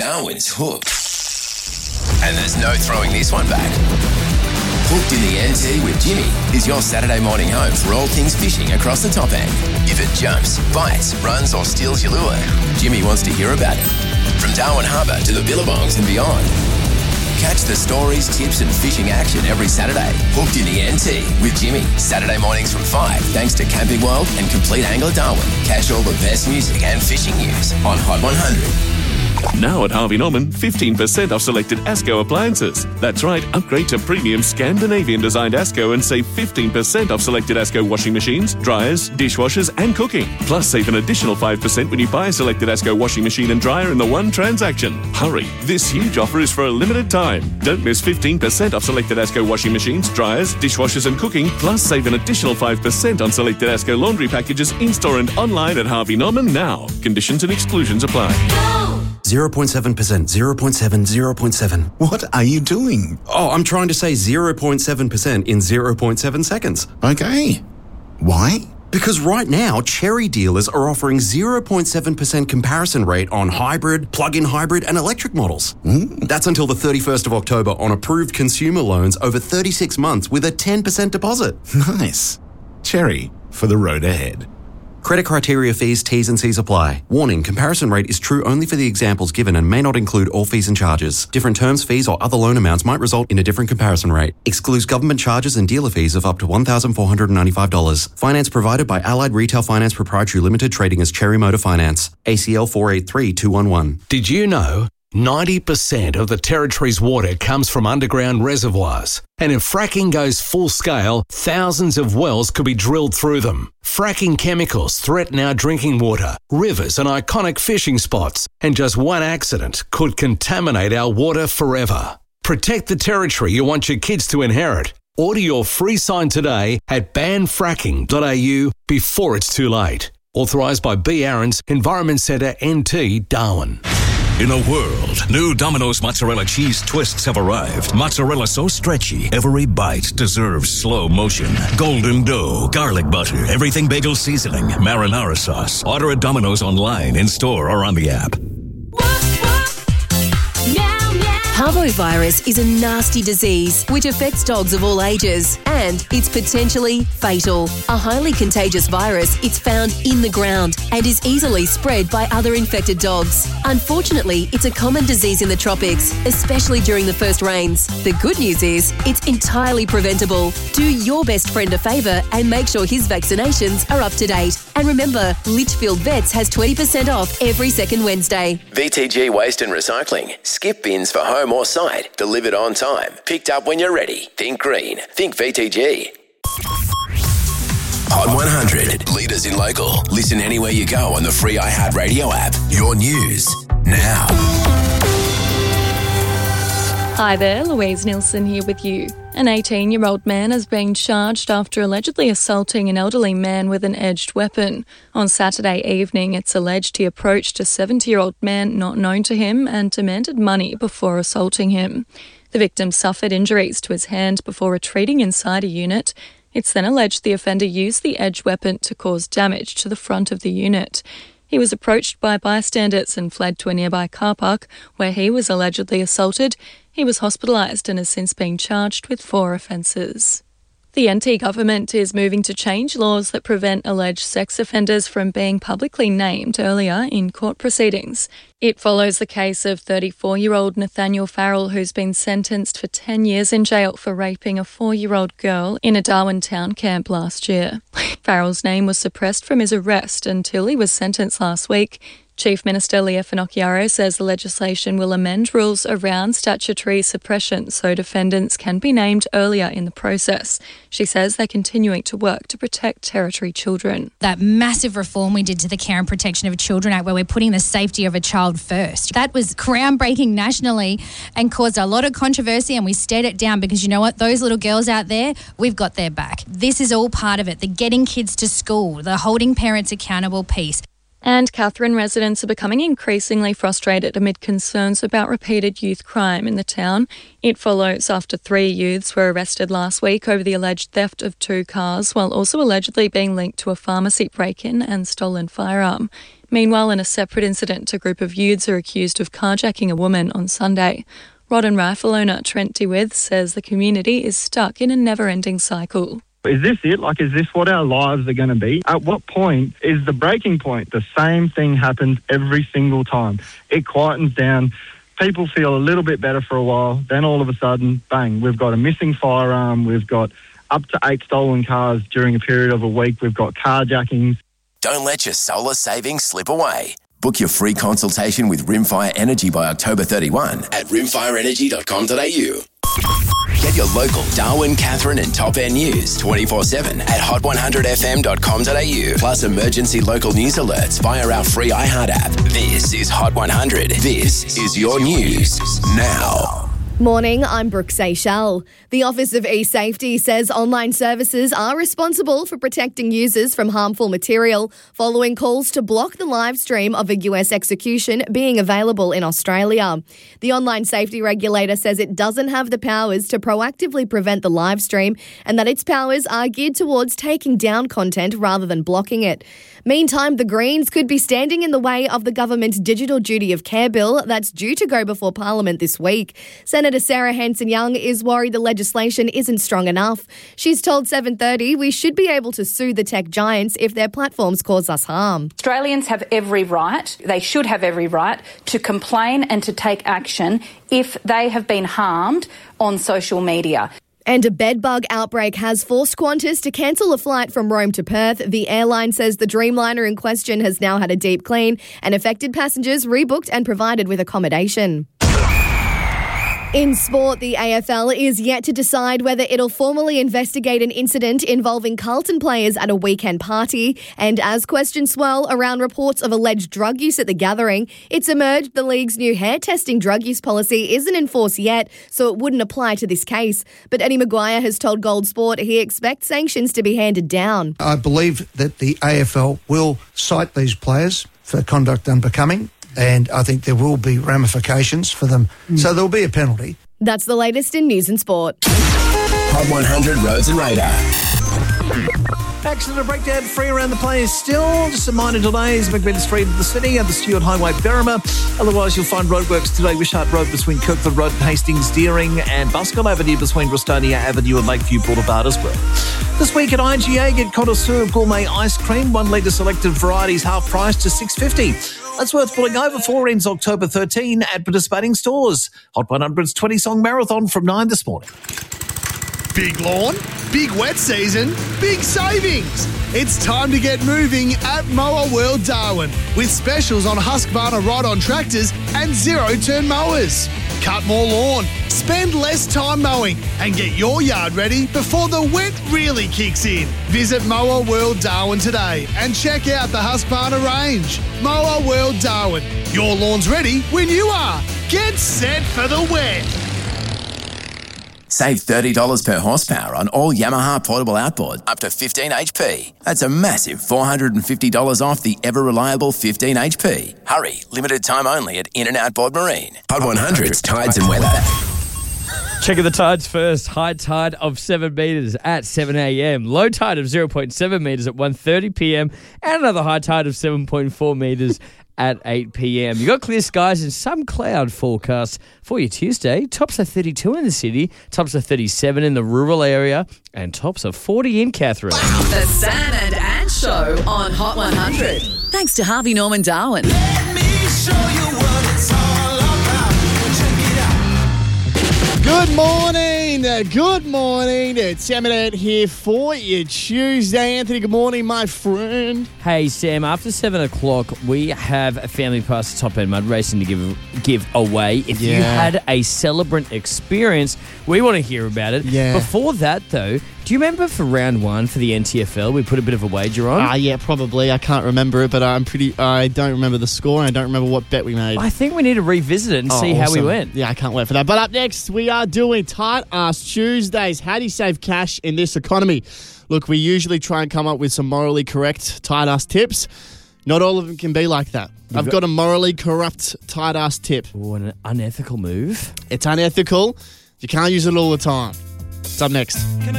Darwin's hooked. And there's no throwing this one back. Hooked in the NT with Jimmy is your Saturday morning home for all things fishing across the top end. If it jumps, bites, runs or steals your lure, Jimmy wants to hear about it. From Darwin Harbour to the Billabongs and beyond. Catch the stories, tips and fishing action every Saturday. Hooked in the NT with Jimmy. Saturday mornings from 5 thanks to Camping World and Complete Angler Darwin. Catch all the best music and fishing news on Hot 100. Now at Harvey Norman, 15% off selected ASCO appliances. That's right, upgrade to premium Scandinavian-designed ASCO and save 15% off selected ASCO washing machines, dryers, dishwashers and cooking. Plus, save an additional 5% when you buy a selected ASCO washing machine and dryer in the one transaction. Hurry, this huge offer is for a limited time. Don't miss 15% off selected ASCO washing machines, dryers, dishwashers and cooking. Plus, save an additional 5% on selected ASCO laundry packages in-store and online at Harvey Norman now. Conditions and exclusions apply. 0.7%, 0.7, 0.7. What are you doing? Oh, I'm trying to say 0.7% in 0.7 seconds. Okay. Why? Because right now, Cherry dealers are offering 0.7% comparison rate on hybrid, plug-in hybrid and electric models. That's until the 31st of October on approved consumer loans over 36 months with a 10% deposit. Nice. Cherry for the road ahead. Credit criteria, fees, T's and C's apply. Warning, comparison rate is true only for the examples given and may not include all fees and charges. Different terms, fees or other loan amounts might result in a different comparison rate. Excludes government charges and dealer fees of up to $1,495. Finance provided by Allied Retail Finance Proprietary Limited, trading as Cherry Motor Finance. ACL 483211. Did you know 90% of the Territory's water comes from underground reservoirs? And if fracking goes full scale, thousands of wells could be drilled through them. Fracking chemicals threaten our drinking water, rivers and iconic fishing spots. And just one accident could contaminate our water forever. Protect the Territory you want your kids to inherit. Order your free sign today at banfracking.au before it's too late. Authorised by B. Aarons, Environment Centre, NT, Darwin. In a world, new Domino's mozzarella cheese twists have arrived. Mozzarella so stretchy, every bite deserves slow motion. Golden dough, garlic butter, everything bagel seasoning, marinara sauce. Order at Domino's online, in-store, or on the app. Parvovirus is a nasty disease which affects dogs of all ages and it's potentially fatal. A highly contagious virus, it's found in the ground and is easily spread by other infected dogs. Unfortunately, it's a common disease in the tropics, especially during the first rains. The good news is it's entirely preventable. Do your best friend a favour and make sure his vaccinations are up to date. And remember, Litchfield Vets has 20% off every second Wednesday. VTG Waste and Recycling. Skip bins for home or site. Delivered on time. Picked up when you're ready. Think green. Think VTG. Hot 100. Leaders in local. Listen anywhere you go on the free iHeartRadio app. Your news now. Hi there, Louise Nielsen here with you. An 18-year-old man has been charged after allegedly assaulting an elderly man with an edged weapon. On Saturday evening, it's alleged he approached a 70-year-old man not known to him and demanded money before assaulting him. The victim suffered injuries to his hand before retreating inside a unit. It's then alleged the offender used the edged weapon to cause damage to the front of the unit. He was approached by bystanders and fled to a nearby car park where he was allegedly assaulted. He was hospitalised and has since been charged with 4 offences. The NT government is moving to change laws that prevent alleged sex offenders from being publicly named earlier in court proceedings. It follows the case of 34-year-old Nathaniel Farrell, who's been sentenced for 10 years in jail for raping a 4-year-old girl in a Darwin town camp last year. Farrell's name was suppressed from his arrest until he was sentenced last week. Chief Minister Leah Finocchiaro says the legislation will amend rules around statutory suppression so defendants can be named earlier in the process. She says they're continuing to work to protect Territory children. That massive reform we did to the Care and Protection of Children Act, where we're putting the safety of a child first, that was groundbreaking nationally and caused a lot of controversy, and we stared it down because you know what? Those little girls out there, we've got their back. This is all part of it. The getting kids to school, the holding parents accountable piece. And Katherine residents are becoming increasingly frustrated amid concerns about repeated youth crime in the town. It follows after 3 youths were arrested last week over the alleged theft of 2 cars, while also allegedly being linked to a pharmacy break-in and stolen firearm. Meanwhile, in a separate incident, a group of youths are accused of carjacking a woman on Sunday. Rod and Rifle owner Trent DeWith says the community is stuck in a never-ending cycle. Is this it? Is this what our lives are going to be? At what point is the breaking point? The same thing happens every single time. It quietens down. People feel a little bit better for a while. Then all of a sudden, bang, we've got a missing firearm. We've got up to 8 stolen cars during a period of a week. We've got carjackings. Don't let your solar savings slip away. Book your free consultation with Rimfire Energy by October 31 at rimfireenergy.com.au. Get your local Darwin, Catherine and Top End news 24/7 at hot100fm.com.au. Plus emergency local news alerts via our free iHeart app. This is Hot 100. This is your news now. Morning, I'm Brooke Seychelles. The Office of eSafety says online services are responsible for protecting users from harmful material following calls to block the live stream of a US execution being available in Australia. The online safety regulator says it doesn't have the powers to proactively prevent the live stream and that its powers are geared towards taking down content rather than blocking it. Meantime, the Greens could be standing in the way of the government's Digital Duty of Care bill that's due to go before Parliament this week. Senator Sarah Hanson-Young is worried the legislation isn't strong enough. She's told 7:30 we should be able to sue the tech giants if their platforms cause us harm. Australians have every right, they should have every right, to complain and to take action if they have been harmed on social media. And a bedbug outbreak has forced Qantas to cancel a flight from Rome to Perth. The airline says the Dreamliner in question has now had a deep clean and affected passengers rebooked and provided with accommodation. In sport, the AFL is yet to decide whether it'll formally investigate an incident involving Carlton players at a weekend party. And as questions swirl around reports of alleged drug use at the gathering, it's emerged the league's new hair testing drug use policy isn't in force yet, so it wouldn't apply to this case. But Eddie Maguire has told Gold Sport he expects sanctions to be handed down. I believe that the AFL will cite these players for conduct unbecoming, and I think there will be ramifications for them. So there will be a penalty. That's the latest in news and sport. Hot 100 Roads and Radar. Accident breakdown free around the place still. Just some minor delays. McMillan Street in the city and the Stewart Highway, Berrima. Otherwise, you'll find roadworks today. Wishart Road between Kirkford Road and Hastings, Deering, and Buskell Avenue between Rustonia Avenue and Lakeview Boulevard as well. This week at IGA, get Connoisseur Gourmet Ice Cream, 1 litre selected varieties, half price to $6.50. That's worth pulling over for. Ends October 13 at participating stores. Hot 100's 20-song marathon from 9 this morning. Big lawn, big wet season, big savings. It's time to get moving at Mower World Darwin with specials on Husqvarna ride-on tractors and zero-turn mowers. Cut more lawn, spend less time mowing and get your yard ready before the wet really kicks in. Visit Mower World Darwin today and check out the Husqvarna range. Mower World Darwin. Your lawn's ready when you are. Get set for the wet. Save $30 per horsepower on all Yamaha portable outboards up to 15 HP. That's a massive $450 off the ever-reliable 15 HP. Hurry, limited time only at In and Outboard Marine. Hot 100's Tides and Weather. Checking the tides first. High tide of 7 metres at 7 a.m. Low tide of 0.7 metres at 1:30 p.m. And another high tide of 7.4 metres at 8 p.m. You've got clear skies and some cloud forecast for your Tuesday. Tops are 32 in the city, tops are 37 in the rural area, and tops are 40 in Catherine. The Sam and Ann Show on Hot 100. Thanks to Harvey Norman Darwin. Let me show you what it's all about. Check it out. Good morning. Good morning. It's Sam and Ann here for you Tuesday. Anthony, good morning, my friend. Hey, Sam, after 7 o'clock, we have a family pass to Top End Mud Racing to give away. If you had a celebrant experience, we want to hear about it. Yeah. Before that, though, do you remember for round 1 for the NTFL, we put a bit of a wager on? Yeah, probably. I can't remember it, but I don't remember the score and I don't remember what bet we made. I think we need to revisit it and see how we went. Yeah, I can't wait for that. But up next, we are doing Tight Ass Tuesdays. How do you save cash in this economy? Look, we usually try and come up with some morally correct tight ass tips. Not all of them can be like that. I've got a morally corrupt tight ass tip. Ooh, an unethical move. It's unethical. You can't use it all the time. It's up next.